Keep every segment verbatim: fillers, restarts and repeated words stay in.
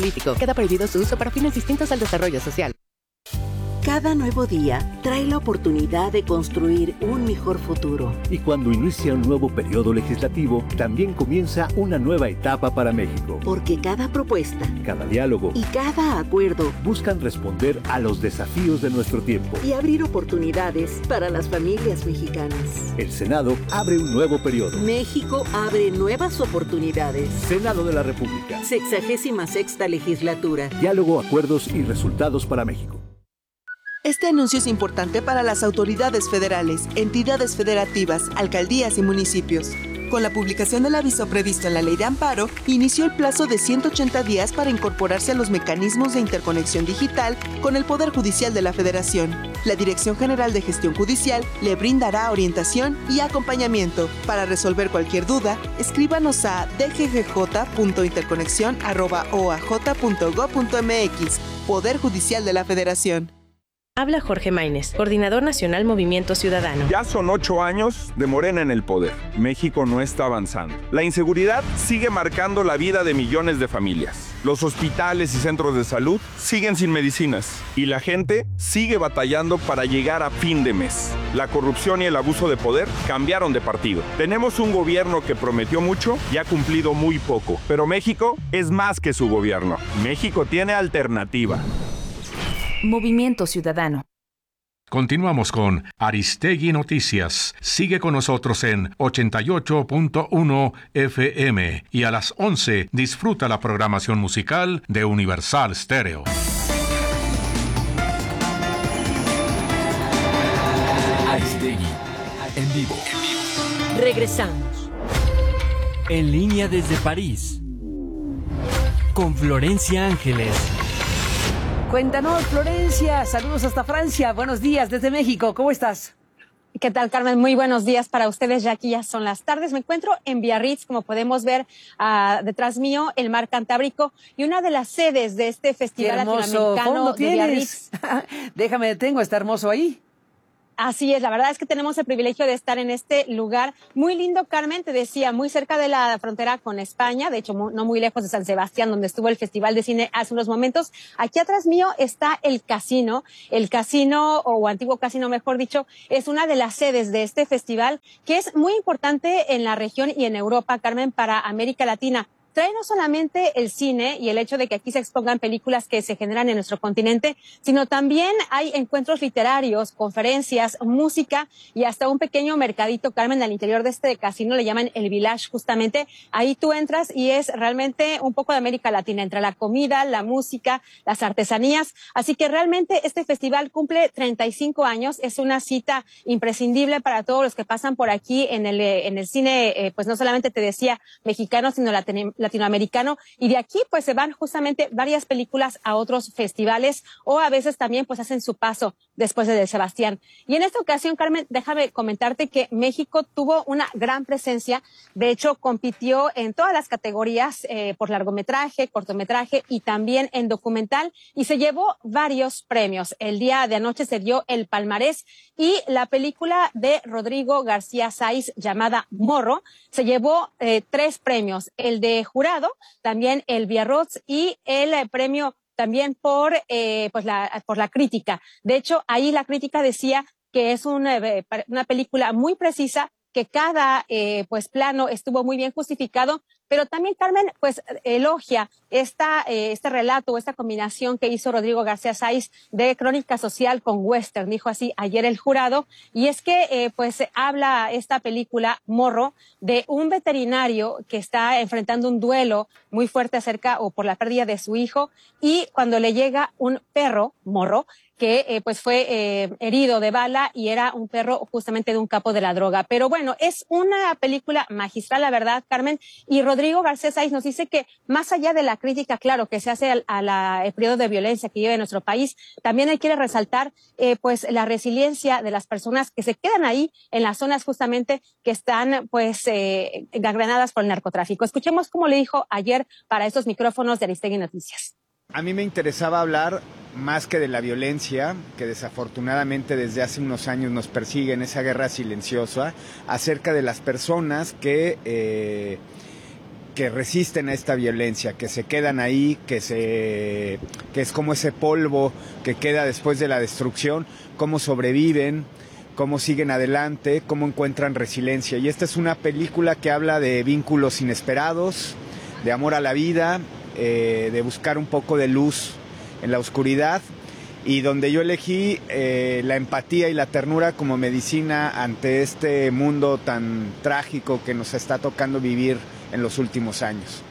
político. Queda prohibido su uso para fines distintos al desarrollo social. Cada nuevo día trae la oportunidad de construir un mejor futuro. Y cuando inicia un nuevo periodo legislativo, también comienza una nueva etapa para México. Porque cada propuesta, cada diálogo y cada acuerdo buscan responder a los desafíos de nuestro tiempo y abrir oportunidades para las familias mexicanas. El Senado abre un nuevo periodo. México abre nuevas oportunidades. Senado de la República. Sexagésima sexta legislatura. Diálogo, acuerdos y resultados para México. Este anuncio es importante para las autoridades federales, entidades federativas, alcaldías y municipios. Con la publicación del aviso previsto en la Ley de Amparo, inició el plazo de ciento ochenta días para incorporarse a los mecanismos de interconexión digital con el Poder Judicial de la Federación. La Dirección General de Gestión Judicial le brindará orientación y acompañamiento. Para resolver cualquier duda, escríbanos a d g g j punto interconexión arroba o a j punto gob punto m x. Poder Judicial de la Federación. Habla Jorge Maínez, Coordinador Nacional Movimiento Ciudadano. Ya son ocho años de Morena en el poder. México no está avanzando. La inseguridad sigue marcando la vida de millones de familias. Los hospitales y centros de salud siguen sin medicinas. Y la gente sigue batallando para llegar a fin de mes. La corrupción y el abuso de poder cambiaron de partido. Tenemos un gobierno que prometió mucho y ha cumplido muy poco. Pero México es más que su gobierno. México tiene alternativa. Movimiento Ciudadano. Continuamos con Aristegui Noticias. Sigue con nosotros en ochenta y ocho punto uno F M y a las once disfruta la programación musical de Universal Stereo. Aristegui en vivo. Regresamos. En línea desde París con Florencia Ángeles. Cuéntanos, Florencia. Saludos hasta Francia. Buenos días desde México. ¿Cómo estás? ¿Qué tal, Carmen? Muy buenos días para ustedes. Ya aquí ya son las tardes. Me encuentro en Biarritz, como podemos ver uh, detrás mío, el mar Cantábrico y una de las sedes de este festival latinoamericano de Biarritz. Déjame detengo, está hermoso ahí. Así es, la verdad es que tenemos el privilegio de estar en este lugar muy lindo, Carmen, te decía, muy cerca de la frontera con España, de hecho no muy lejos de San Sebastián, donde estuvo el Festival de Cine hace unos momentos. Aquí atrás mío está el casino, el casino, o antiguo casino mejor dicho, es una de las sedes de este festival, que es muy importante en la región y en Europa, Carmen, para América Latina. Trae no solamente el cine y el hecho de que aquí se expongan películas que se generan en nuestro continente, sino también hay encuentros literarios, conferencias, música y hasta un pequeño mercadito, Carmen, al interior de este casino, le llaman el Village justamente. Ahí tú entras y es realmente un poco de América Latina, entre la comida, la música, las artesanías. Así que realmente este festival cumple treinta y cinco años, es una cita imprescindible para todos los que pasan por aquí en el, en el cine, eh, pues no solamente te decía mexicano, sino latino latinoamericano, y de aquí pues se van justamente varias películas a otros festivales o a veces también pues hacen su paso después de Sebastián. Y en esta ocasión, Carmen, déjame comentarte que México tuvo una gran presencia, de hecho compitió en todas las categorías eh, por largometraje, cortometraje y también en documental y se llevó varios premios. El día de anoche se dio el palmarés y la película de Rodrigo García Sáiz llamada Morro se llevó eh, tres premios, el de jurado, también el Biarritz y el eh, premio también por eh, pues la por la crítica. De hecho, ahí la crítica decía que es una, una película muy precisa, que cada eh, pues plano estuvo muy bien justificado, pero también, Carmen, pues elogia esta, eh, este relato, esta combinación que hizo Rodrigo García Sáiz de crónica social con western, dijo así ayer el jurado, y es que eh, pues habla esta película, Morro, de un veterinario que está enfrentando un duelo muy fuerte acerca o por la pérdida de su hijo, y cuando le llega un perro, Morro, que eh, pues fue eh, herido de bala y era un perro justamente de un capo de la droga. Pero bueno, es una película magistral, la verdad, Carmen, y Rodrigo García Sáiz nos dice que más allá de la crítica, claro, que se hace al a la, el periodo de violencia que vive nuestro país, también él quiere resaltar eh, pues la resiliencia de las personas que se quedan ahí en las zonas justamente que están pues eh, engagranadas por el narcotráfico. Escuchemos cómo le dijo ayer para estos micrófonos de Aristegui Noticias. A mí me interesaba hablar más que de la violencia, que desafortunadamente desde hace unos años nos persigue en esa guerra silenciosa, acerca de las personas que eh, que resisten a esta violencia, que se quedan ahí, que, se, que es como ese polvo que queda después de la destrucción, cómo sobreviven, cómo siguen adelante, cómo encuentran resiliencia. Y esta es una película que habla de vínculos inesperados, de amor a la vida, eh, de buscar un poco de luz en la oscuridad, y donde yo elegí eh, la empatía y la ternura como medicina ante este mundo tan trágico que nos está tocando vivir en los últimos años.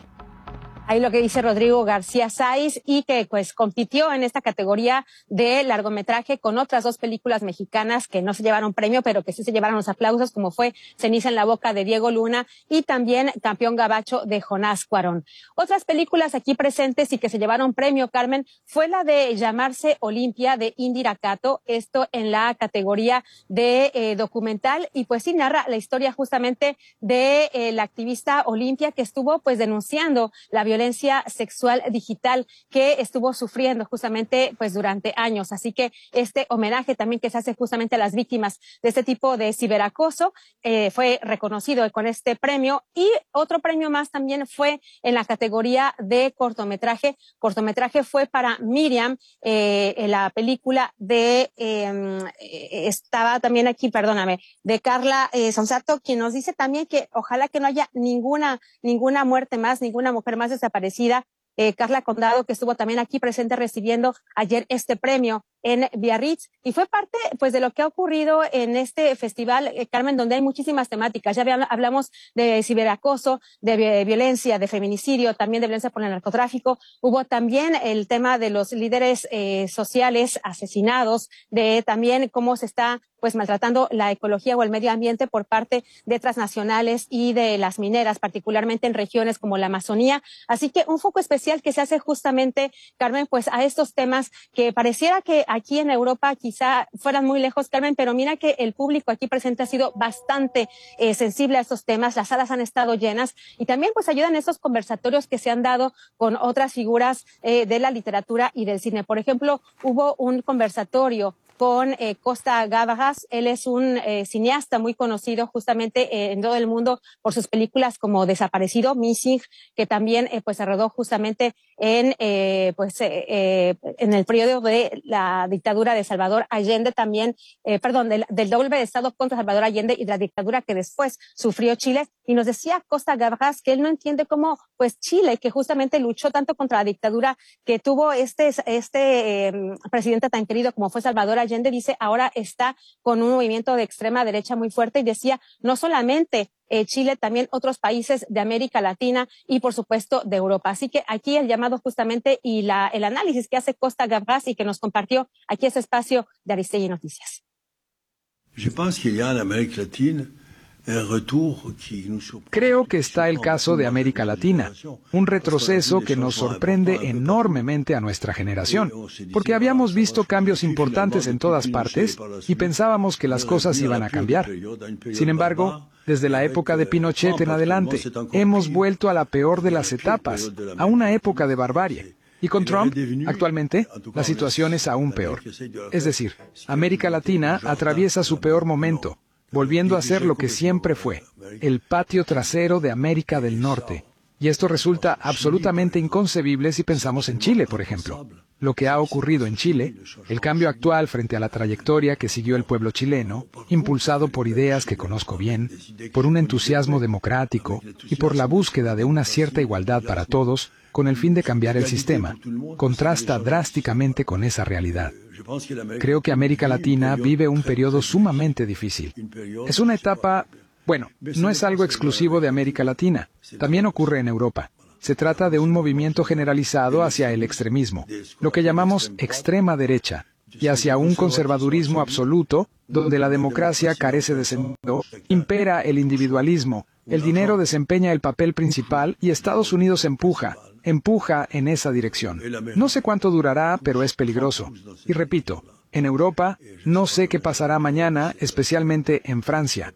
Ahí lo que dice Rodrigo García Sáiz, y que pues compitió en esta categoría de largometraje con otras dos películas mexicanas que no se llevaron premio, pero que sí se llevaron los aplausos, como fue Ceniza en la boca de Diego Luna y también Campeón Gabacho de Jonás Cuarón. Otras películas aquí presentes y que se llevaron premio, Carmen, fue la de Llamarse Olimpia de Indira Cato, esto en la categoría de eh, documental, y pues sí narra la historia justamente de eh, la activista Olimpia, que estuvo pues denunciando la violencia violencia sexual digital que estuvo sufriendo justamente pues durante años. Así que este homenaje también que se hace justamente a las víctimas de este tipo de ciberacoso eh, fue reconocido con este premio, y otro premio más también fue en la categoría de cortometraje. Cortometraje fue para Miriam, eh, en la película de eh, estaba también aquí, perdóname, de Carla eh, Sonsato, quien nos dice también que ojalá que no haya ninguna ninguna muerte más, ninguna mujer más desaparecida. Eh, Carla Condado, que estuvo también aquí presente recibiendo ayer este premio en Biarritz, y fue parte pues de lo que ha ocurrido en este festival, eh, Carmen, donde hay muchísimas temáticas. Ya hablamos de ciberacoso, de violencia, de feminicidio, también de violencia por el narcotráfico. Hubo también el tema de los líderes eh, sociales asesinados, de también cómo se está pues maltratando la ecología o el medio ambiente por parte de transnacionales y de las mineras, particularmente en regiones como la Amazonía. Así que un foco especial que se hace justamente, Carmen, pues a estos temas que pareciera que aquí en Europa quizá fueran muy lejos, Carmen, pero mira que el público aquí presente ha sido bastante eh, sensible a estos temas. Las salas han estado llenas, y también pues ayudan estos conversatorios que se han dado con otras figuras eh, de la literatura y del cine. Por ejemplo, hubo un conversatorio con eh, Costa Gavras. Él es un eh, cineasta muy conocido justamente eh, en todo el mundo por sus películas como Desaparecido, Missing, que también eh, pues se rodó justamente en eh, pues eh, eh, en el periodo de la dictadura de Salvador Allende, también eh, perdón del, del golpe de estado contra Salvador Allende y de la dictadura que después sufrió Chile. Y nos decía Costa Gavras que él no entiende cómo pues Chile, que justamente luchó tanto contra la dictadura que tuvo este este eh, presidente tan querido como fue Salvador Allende, dice, ahora está con un movimiento de extrema derecha muy fuerte. Y decía, no solamente eh, Chile, también otros países de América Latina y por supuesto de Europa. Así que aquí el llamado justamente y la, el análisis que hace Costa Gavras y que nos compartió aquí ese espacio de Aristegui Noticias. Je pense qu'il y a en Amérique latine. Creo que está el caso de América Latina, un retroceso que nos sorprende enormemente a nuestra generación, porque habíamos visto cambios importantes en todas partes y pensábamos que las cosas iban a cambiar. Sin embargo, desde la época de Pinochet en adelante, hemos vuelto a la peor de las etapas, a una época de barbarie. Y con Trump, actualmente, la situación es aún peor. Es decir, América Latina atraviesa su peor momento, volviendo a ser lo que siempre fue, el patio trasero de América del Norte. Y esto resulta absolutamente inconcebible si pensamos en Chile, por ejemplo. Lo que ha ocurrido en Chile, el cambio actual frente a la trayectoria que siguió el pueblo chileno, impulsado por ideas que conozco bien, por un entusiasmo democrático y por la búsqueda de una cierta igualdad para todos, con el fin de cambiar el sistema, contrasta drásticamente con esa realidad. Creo que América Latina vive un periodo sumamente difícil. Es una etapa, bueno, no es algo exclusivo de América Latina, también ocurre en Europa. Se trata de un movimiento generalizado hacia el extremismo, lo que llamamos extrema derecha, y hacia un conservadurismo absoluto, donde la democracia carece de sentido, impera el individualismo, el dinero desempeña el papel principal y Estados Unidos empuja, empuja en esa dirección. No sé cuánto durará, pero es peligroso. Y repito, en Europa, no sé qué pasará mañana, especialmente en Francia.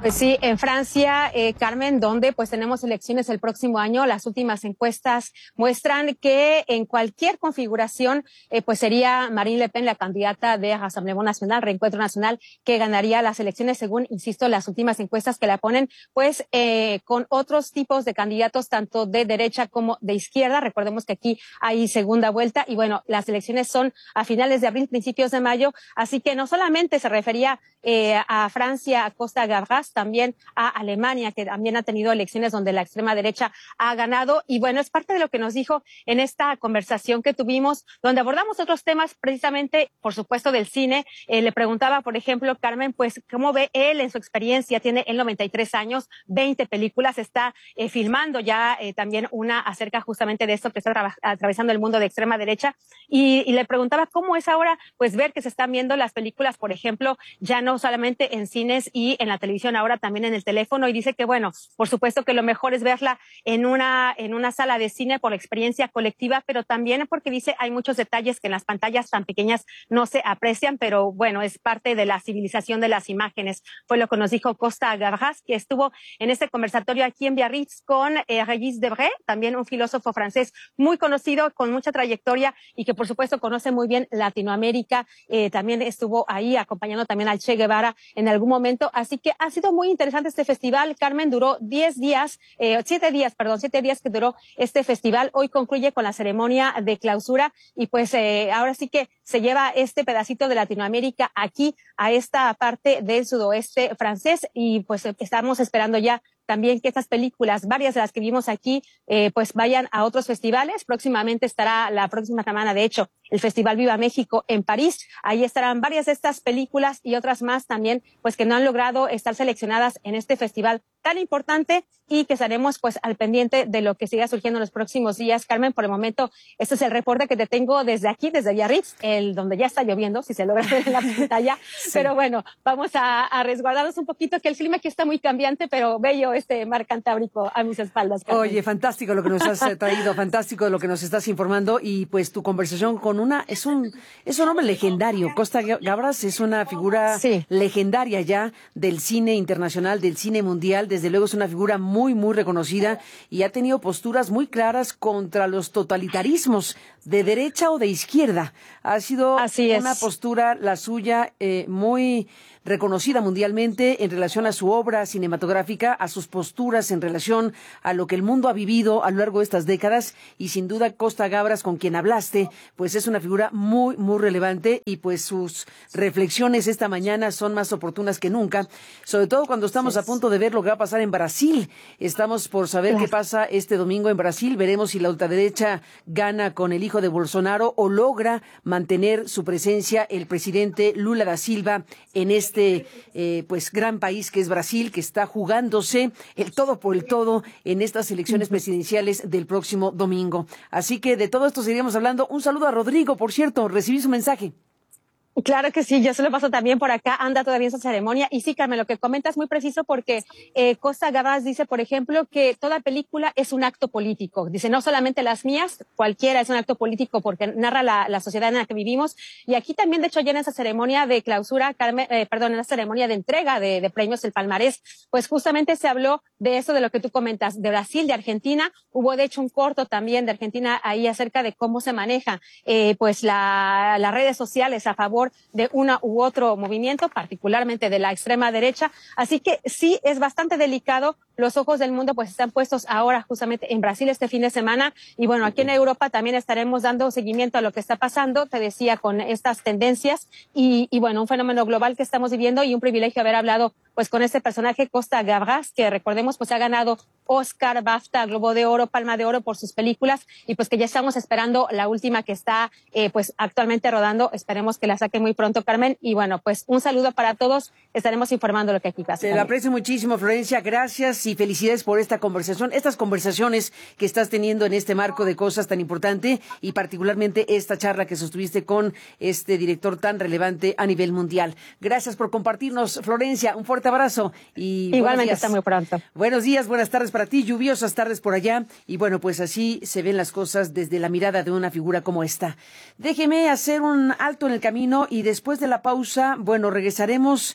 Pues sí, en Francia, eh, Carmen, donde pues tenemos elecciones el próximo año, las últimas encuestas muestran que en cualquier configuración, eh, pues sería Marine Le Pen la candidata de Rassemblement Nacional, Reencuentro Nacional, que ganaría las elecciones, según, insisto, las últimas encuestas que la ponen, pues eh, con otros tipos de candidatos, tanto de derecha como de izquierda. Recordemos que aquí hay segunda vuelta y bueno, las elecciones son a finales de abril, principios de mayo, así que no solamente se refería eh, a Francia, a Costa Gavras, también a Alemania, que también ha tenido elecciones donde la extrema derecha ha ganado. Y bueno, es parte de lo que nos dijo en esta conversación que tuvimos, donde abordamos otros temas, precisamente, por supuesto, del cine. Eh, le preguntaba, por ejemplo, Carmen, pues, ¿cómo ve él en su experiencia? Tiene él noventa y tres años, veinte películas, está eh, filmando ya eh, también una acerca justamente de esto que está atravesando el mundo de extrema derecha. Y, y le preguntaba cómo es ahora, pues, ver que se están viendo las películas, por ejemplo, ya no solamente en cines y en la televisión, ahora también en el teléfono, y dice que bueno, por supuesto que lo mejor es verla en una en una sala de cine por la experiencia colectiva, pero también porque dice hay muchos detalles que en las pantallas tan pequeñas no se aprecian, pero bueno, es parte de la civilización de las imágenes. Fue lo que nos dijo Costa Gavras, que estuvo en este conversatorio aquí en Biarritz con eh, Régis Debray, también un filósofo francés muy conocido, con mucha trayectoria y que por supuesto conoce muy bien Latinoamérica. Eh, también estuvo ahí acompañando también al Che Guevara en algún momento, así que ha sido muy interesante este festival. Carmen, duró diez días, eh, siete días, perdón, siete días que duró este festival. Hoy concluye con la ceremonia de clausura y pues eh, ahora sí que se lleva este pedacito de Latinoamérica aquí a esta parte del sudoeste francés y pues estamos esperando ya también que estas películas, varias de las que vimos aquí, eh, pues vayan a otros festivales. Próximamente estará la próxima semana, de hecho, el Festival Viva México en París. Ahí estarán varias de estas películas y otras más también, pues que no han logrado estar seleccionadas en este festival tan importante y que estaremos pues al pendiente de lo que siga surgiendo en los próximos días. Carmen, por el momento, este es el reporte que te tengo desde aquí, desde Biarritz, el donde ya está lloviendo, si se logra ver en la pantalla. Sí. Pero bueno, vamos a, a resguardarnos un poquito, que el clima aquí está muy cambiante, pero bello este mar Cantábrico a mis espaldas, Carmen. Oye, fantástico lo que nos has traído, fantástico lo que nos estás informando y pues tu conversación con una, es un, es un hombre legendario. Costa Gavras es una figura sí. legendaria ya del cine internacional, del cine mundial. Desde luego es una figura muy, muy reconocida y ha tenido posturas muy claras contra los totalitarismos de derecha o de izquierda. Ha sido una postura, la suya, eh, muy reconocida mundialmente en relación a su obra cinematográfica, a sus posturas en relación a lo que el mundo ha vivido a lo largo de estas décadas y sin duda Costa Gavras, con quien hablaste, pues es una figura muy, muy relevante y pues sus reflexiones esta mañana son más oportunas que nunca, sobre todo cuando estamos sí. a punto de ver lo que va a pasar en Brasil. Estamos por saber claro. qué pasa este domingo en Brasil. Veremos si la ultraderecha gana con el hijo de Bolsonaro o logra mantener su presencia el presidente Lula da Silva en este este eh, pues gran país que es Brasil, que está jugándose el todo por el todo en estas elecciones presidenciales del próximo domingo. Así que de todo esto seguiremos hablando. Un saludo a Rodrigo, por cierto, recibí su mensaje. Claro que sí, yo se lo paso también por acá, anda todavía esa ceremonia. Y sí, Carmen, lo que comentas es muy preciso porque eh, Costa Gavras dice, por ejemplo, que toda película es un acto político. Dice, no solamente las mías, cualquiera es un acto político porque narra la, la sociedad en la que vivimos. Y aquí también, de hecho, ya en esa ceremonia de clausura, Carmen, eh, perdón, en la ceremonia de entrega de, de premios, el palmarés, pues justamente se habló de eso, de lo que tú comentas, de Brasil, de Argentina. Hubo, de hecho, un corto también de Argentina ahí acerca de cómo se maneja eh, pues la, las redes sociales a favor de una u otro movimiento, particularmente de la extrema derecha. Así que sí, es bastante delicado. Los ojos del mundo pues están puestos ahora justamente en Brasil este fin de semana. Y bueno, aquí en Europa también estaremos dando seguimiento a lo que está pasando, te decía, con estas tendencias. Y, y bueno, un fenómeno global que estamos viviendo y un privilegio haber hablado pues con este personaje, Costa Gavras, que recordemos pues ha ganado Oscar, BAFTA, Globo de Oro, Palma de Oro por sus películas y pues que ya estamos esperando la última que está eh, pues actualmente rodando. Esperemos que la saque muy pronto, Carmen. Y bueno, pues un saludo para todos. Estaremos informando lo que aquí pasa. Te lo aprecio muchísimo, Florencia. Gracias y felicidades por esta conversación, estas conversaciones que estás teniendo en este marco de cosas tan importante y particularmente esta charla que sostuviste con este director tan relevante a nivel mundial. Gracias por compartirnos, Florencia. Un fuerte abrazo y igualmente está muy pronto. Buenos días, buenas tardes para ti, lluviosas tardes por allá y bueno, pues así se ven las cosas desde la mirada de una figura como esta. Déjeme hacer un alto en el camino y después de la pausa, bueno, regresaremos.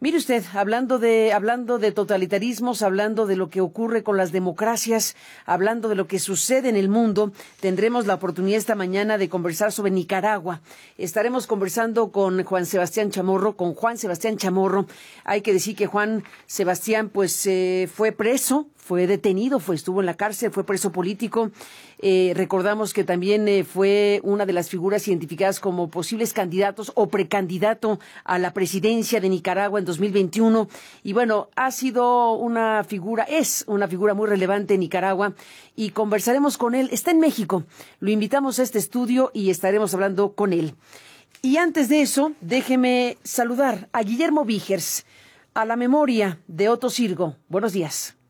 Mire usted, hablando de, hablando de totalitarismos, hablando de lo que ocurre con las democracias, hablando de lo que sucede en el mundo, tendremos la oportunidad esta mañana de conversar sobre Nicaragua. Estaremos conversando con Juan Sebastián Chamorro, con Juan Sebastián Chamorro. Hay que decir que Juan Sebastián, pues, eh, fue preso, fue detenido, fue, estuvo en la cárcel, fue preso político. Eh, recordamos que también eh, fue una de las figuras identificadas como posibles candidatos o precandidato a la presidencia de Nicaragua en dos mil veintiuno. Y bueno, ha sido una figura, es una figura muy relevante en Nicaragua y conversaremos con él. Está en México. Lo invitamos a este estudio y estaremos hablando con él. Y antes de eso, déjeme saludar a Guillermo Vígers, a la memoria de Otto Sirgo. Buenos días.